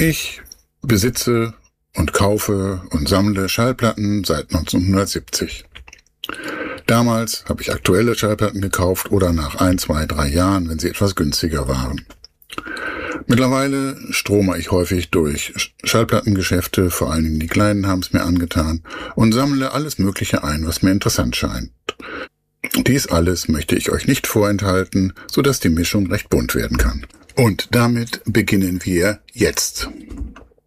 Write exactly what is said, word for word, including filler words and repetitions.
Ich besitze und kaufe und sammle Schallplatten seit neunzehnhundertsiebzig. Damals habe ich aktuelle Schallplatten gekauft oder nach ein, zwei, drei Jahren, wenn sie etwas günstiger waren. Mittlerweile strome ich häufig durch Schallplattengeschäfte, vor allen Dingen die kleinen haben es mir angetan, und sammle alles Mögliche ein, was mir interessant scheint. Dies alles möchte ich euch nicht vorenthalten, sodass die Mischung recht bunt werden kann. Und damit beginnen wir jetzt.